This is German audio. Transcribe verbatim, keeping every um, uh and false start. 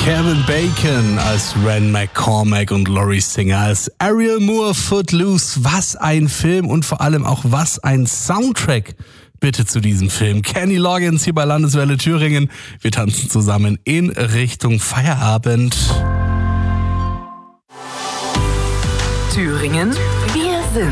Kevin Bacon als Ren McCormack und Laurie Singer als Ariel Moore, Footloose. Was ein Film und vor allem auch was ein Soundtrack bitte zu diesem Film. Kenny Loggins hier bei Landeswelle Thüringen. Wir tanzen zusammen in Richtung Feierabend. Thüringen, wir